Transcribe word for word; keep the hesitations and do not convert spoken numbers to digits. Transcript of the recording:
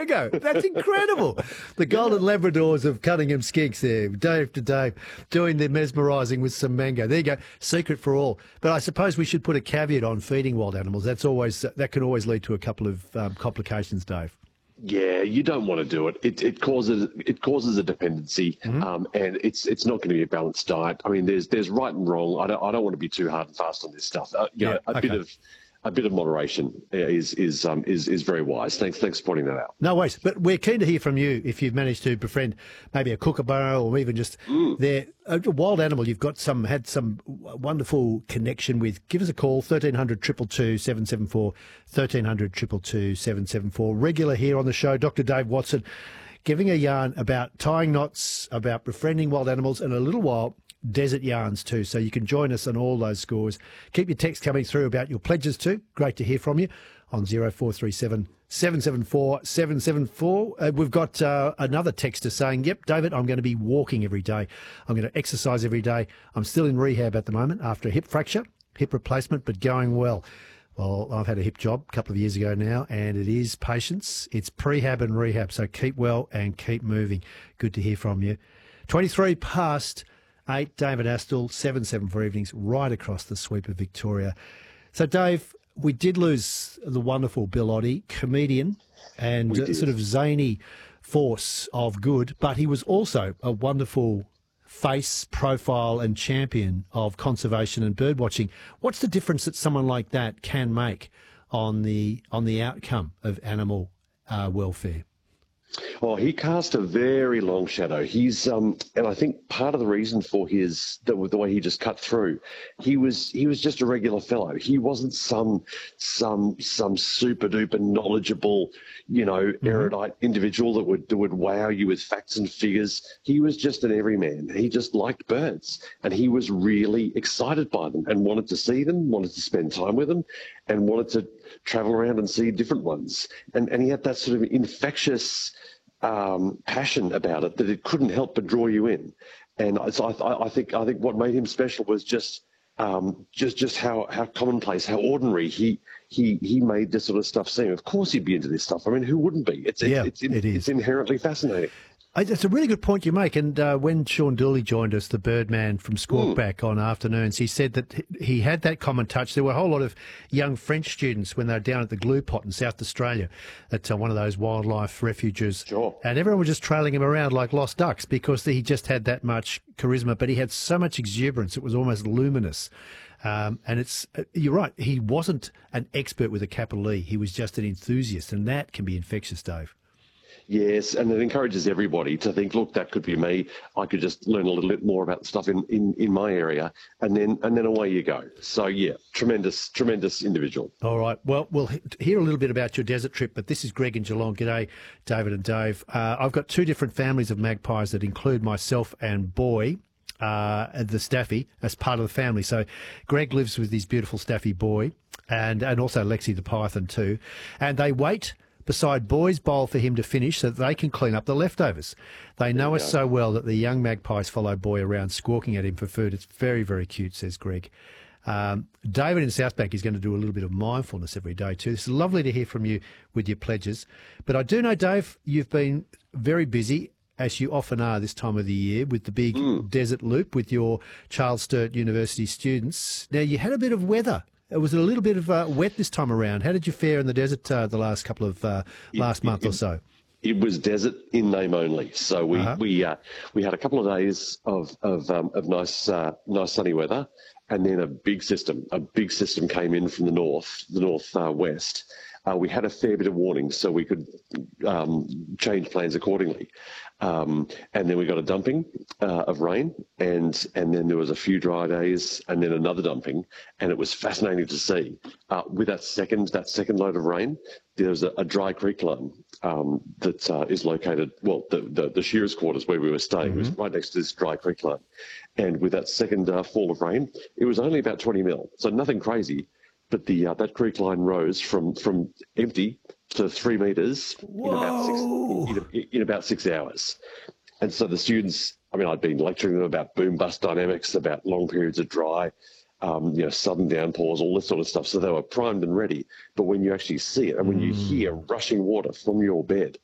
ago. That's incredible. The Golden Labradors of Cunningham Skinks there, day after day, doing their mesmerising with some mango. There you go, secret for all. But I suppose we should put a caveat on feeding wild animals. That's always that can always lead to a couple of um, complications, Dave. Yeah, you don't want to do it. It it causes it causes a dependency, mm-hmm. um, and it's it's not going to be a balanced diet. I mean, there's there's right and wrong. I don't I don't want to be too hard and fast on this stuff. Uh, you yeah, know, a okay. bit of a bit of moderation is is um is is very wise. Thanks thanks for pointing that out. No worries. But we're keen to hear from you if you've managed to befriend maybe a kookaburra or even just mm. their a wild animal you've got some had some wonderful connection with. Give us a call, thirteen hundred, two two two, seven seven four, thirteen hundred, two two two, seven seven four. Regular here on the show, Doctor Dave Watson, giving a yarn about tying knots, about befriending wild animals, and a little while desert yarns too. So you can join us on all those scores. Keep your text coming through about your pledges too. Great to hear from you on zero four three seven, seven seven four, seven seven four. Uh, we've got uh, another texter saying, yep, David, I'm going to be walking every day. I'm going to exercise every day. I'm still in rehab at the moment after a hip fracture, hip replacement, but going well. Well, I've had a hip job a couple of years ago now, and it is patience. It's prehab and rehab, so keep well and keep moving. Good to hear from you. twenty-three past eight, David Astle, seven seven four evenings, right across the sweep of Victoria. So, Dave, we did lose the wonderful Bill Oddie, comedian and uh, sort of zany force of good, but he was also a wonderful face, profile and champion of conservation and birdwatching. What's the difference that someone like that can make on the on the outcome of animal uh, welfare? Oh, he cast a very long shadow. He's, um, and I think part of the reason for his the, the way he just cut through, he was he was just a regular fellow. He wasn't some some some super duper knowledgeable, you know, erudite mm-hmm. individual that would that would wow you with facts and figures. He was just an everyman. He just liked birds, and he was really excited by them and wanted to see them, wanted to spend time with them, and wanted to travel around and see different ones. And and he had that sort of infectious um, passion about it that it couldn't help but draw you in. And so I, I think I think what made him special was just um, just just how, how commonplace, how ordinary he he he made this sort of stuff seem. Of course, he'd be into this stuff. I mean, who wouldn't be? It's yeah, it's, it's, it is. It's inherently fascinating. It's a really good point you make. And uh, when Sean Dooley joined us, the Birdman from Squawkback mm. on Afternoons, he said that he had that common touch. There were a whole lot of young French students when they were down at the Glue Pot in South Australia at uh, one of those wildlife refuges. Sure. And everyone was just trailing him around like lost ducks because he just had that much charisma, but he had so much exuberance. It was almost luminous. Um, and it's uh, you're right. He wasn't an expert with a capital E. He was just an enthusiast, and that can be infectious, Dave. Yes, and it encourages everybody to think, look, that could be me. I could just learn a little bit more about the stuff in, in, in my area, and then and then away you go. So, yeah, tremendous, tremendous individual. All right. Well, we'll hear a little bit about your desert trip, but this is Greg in Geelong. G'day, David and Dave. Uh, I've got two different families of magpies that include myself and Boy, uh, the Staffy, as part of the family. So Greg lives with his beautiful Staffy Boy, and, and also Lexi the Python too, and they wait beside Boy's bowl for him to finish so that they can clean up the leftovers. They know us so well that the young magpies follow Boy around squawking at him for food. It's very, very cute, says Greg. Um, David in Southbank is going to do a little bit of mindfulness every day too. It's lovely to hear from you with your pledges. But I do know, Dave, you've been very busy, as you often are this time of the year, with the big mm. desert loop with your Charles Sturt University students. Now, you had a bit of weather. It was a little bit of uh, wet this time around. How did you fare in the desert uh, the last couple of uh, last it, month it, or so? It was desert in name only. So we uh-huh. we uh, we had a couple of days of of, um, of nice uh, nice sunny weather, and then a big system a big system came in from the north the north uh, west. Uh, we had a fair bit of warning, so we could um, change plans accordingly. Um, and then we got a dumping uh, of rain, and and then there was a few dry days, and then another dumping, and it was fascinating to see. Uh, with that second that second load of rain, there was a, a dry creek line um, that uh, is located, well, the, the, the shearers' quarters where we were staying mm-hmm. was right next to this dry creek line. And with that second uh, fall of rain, it was only about twenty mil, so nothing crazy. But the uh, that creek line rose from, from empty to three metres in about, six, in, in about six hours. And so the students, I mean, I'd been lecturing them about boom-bust dynamics, about long periods of dry, um, you know, sudden downpours, all this sort of stuff. So they were primed and ready. But when you actually see it and when you hear rushing water from your bed,